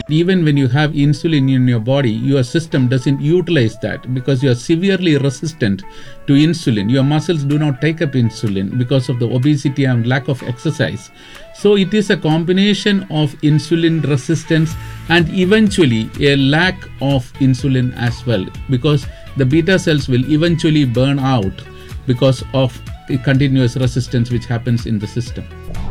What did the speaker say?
even when you have insulin in your body, your system doesn't utilize that because you are severely resistant to insulin. Your muscles do not take up insulin because of the obesity and lack of exercise. So it is a combination of insulin resistance and eventually a lack of insulin as well, because the beta cells will eventually burn out because of the continuous resistance which happens in the system.